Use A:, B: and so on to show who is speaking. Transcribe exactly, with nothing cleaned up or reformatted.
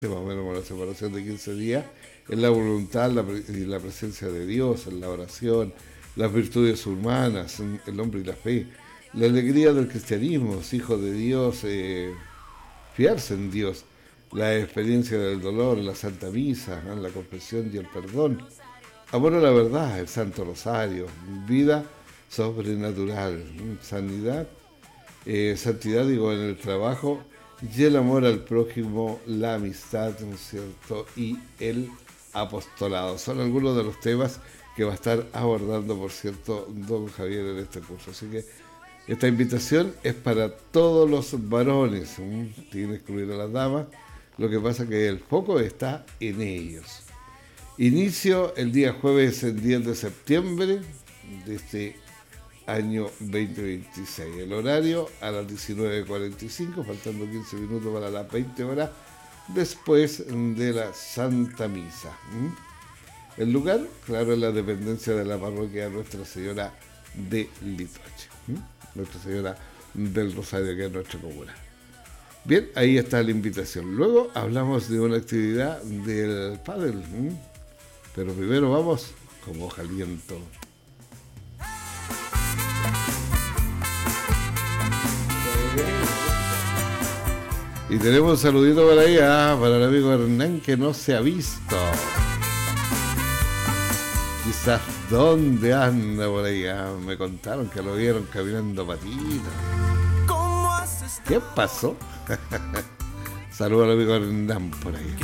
A: más o menos la separación de quince días, es la voluntad la, y la presencia de Dios, en la oración, las virtudes humanas, el hombre y la fe, la alegría del cristianismo, hijo de Dios, eh, fiarse en Dios, la experiencia del dolor, la Santa Misa, ¿no? La confesión y el perdón, amor a la verdad, el Santo Rosario, vida sobrenatural, sanidad, eh, santidad, digo, en el trabajo, y el amor al prójimo, la amistad, ¿no es cierto?, y el apostolado. Son algunos de los temas que va a estar abordando, por cierto, don Javier en este curso. Así que esta invitación es para todos los varones, ¿sí? Tiene que incluir a las damas, lo que pasa que el foco está en ellos. Inicio el día jueves, el diez de septiembre de este año veinte veintiséis. El horario a las diecinueve cuarenta y cinco, faltando quince minutos para las veinte horas, después de la Santa Misa. ¿Mm? El lugar, claro, es la dependencia de la parroquia Nuestra Señora de Litoche. ¿Mm? Nuestra Señora del Rosario, que es nuestra comuna. Bien, ahí está la invitación. Luego hablamos de una actividad del pádel. ¿Mm? Pero primero vamos con Hoja Aliento. Y tenemos un saludito por ahí, ah, para el amigo Hernán, que no se ha visto. Quizás dónde anda por ahí. Ah, me contaron que lo vieron caminando patita. ¿Qué pasó? Saludos al amigo Hernán por ahí.